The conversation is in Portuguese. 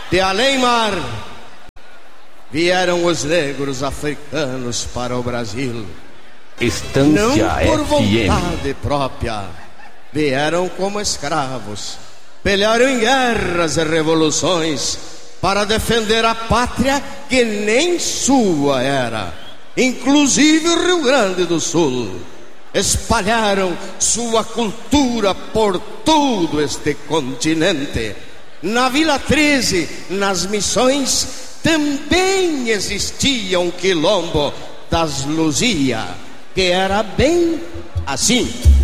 De além-mar vieram os negros africanos para o Brasil. Estância Não por FM. vontade própria, vieram como escravos, pelearam em guerras e revoluções para defender a pátria que nem sua era, inclusive o Rio Grande do Sul. Espalharam sua cultura por todo este continente. Na Vila 13, nas missões, também existia um quilombo das Luzia, que era bem assim.